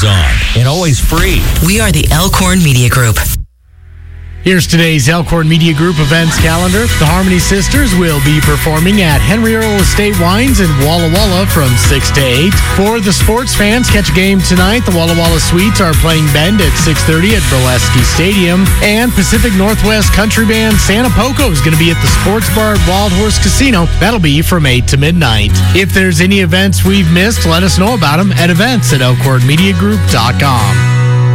always on and always free. We are the Elkhorn Media Group. Here's today's Elkhorn Media Group events calendar. The Harmony Sisters will be performing at Henry Earl Estate Wines in Walla Walla from 6 to 8. For the sports fans, catch a game tonight. The Walla Walla Sweets are playing Bend at 6:30 at Burlesky Stadium. And Pacific Northwest country band Santa Poco is going to be at the Sports Bar at Wild Horse Casino. That'll be from 8 to midnight. If there's any events we've missed, let us know about them at events@elkhornmediagroup.com.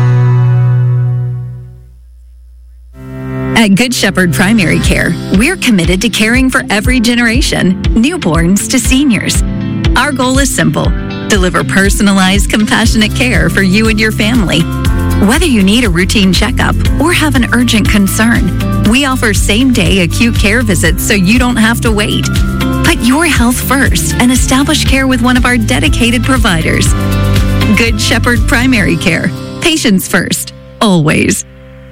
At Good Shepherd Primary Care, we're committed to caring for every generation, newborns to seniors. Our goal is simple: deliver personalized, compassionate care for you and your family. Whether you need a routine checkup or have an urgent concern, we offer same-day acute care visits so you don't have to wait. Put your health first and establish care with one of our dedicated providers. Good Shepherd Primary Care. Patients first, always.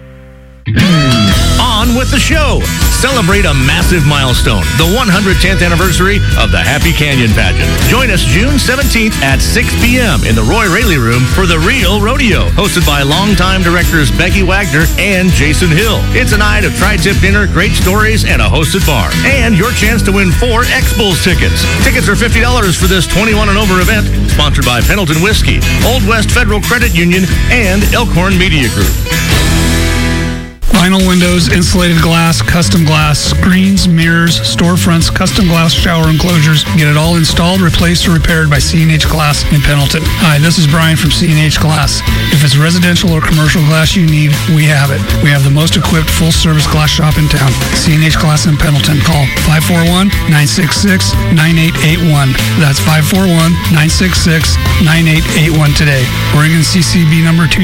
On with the show. Celebrate a massive milestone, the 110th anniversary of the Happy Canyon Pageant. Join us June 17th at 6 p.m. in the Roy Raley Room for The Real Rodeo, hosted by longtime directors Becky Wagner and Jason Hill. It's a night of tri-tip dinner, great stories, and a hosted bar. And your chance to win 4 X-Bulls tickets. Tickets are $50 for this 21 and over event, sponsored by Pendleton Whiskey, Old West Federal Credit Union, and Elkhorn Media Group. Vinyl windows, insulated glass, custom glass, screens, mirrors, storefronts, custom glass shower enclosures. Get it all installed, replaced, or repaired by C&H Glass in Pendleton. Hi, this is Brian from C&H Glass. If it's residential or commercial glass you need, we have it. We have the most equipped full-service glass shop in town. C&H Glass in Pendleton. Call 541-966-9881. That's 541-966-9881 today. Oregon CCB number 2.